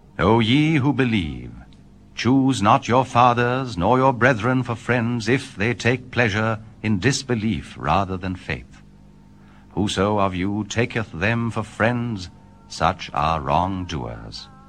O ye who believe, choose not your fathers nor your brethren for friends, if they take pleasure in disbelief rather than faith. Whoso of you taketh them for friends, such are wrongdoers.